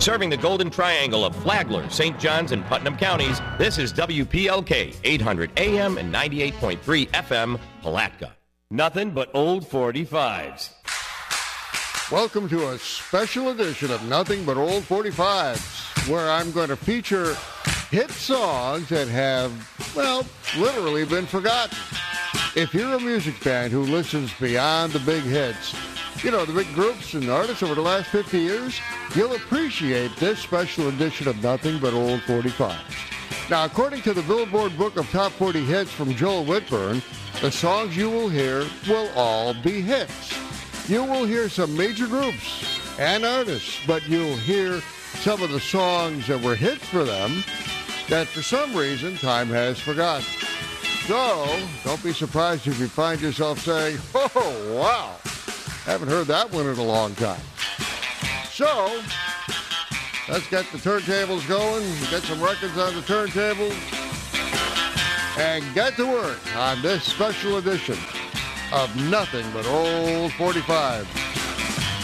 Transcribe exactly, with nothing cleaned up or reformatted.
Serving the Golden Triangle of Flagler, Saint Johns, and Putnam counties, this is W P L K, eight hundred A M and ninety-eight point three F M, Palatka. Nothing but old forty-fives. Welcome to a special edition of Nothing But Old forty-fives, where I'm going to feature hit songs that have, well, literally been forgotten. If you're a music band who listens beyond the big hits, you know, the big groups and artists over the last fifty years, you'll appreciate this special edition of Nothing But Old forty-fives. Now, according to the Billboard Book of Top forty Hits from Joel Whitburn, the songs you will hear will all be hits. You will hear some major groups and artists, but you'll hear some of the songs that were hits for them that for some reason time has forgotten. So, don't be surprised if you find yourself saying, oh, wow, haven't heard that one in a long time. So, let's get the turntables going, get some records on the turntables, and get to work on this special edition of Nothing But Old forty-five.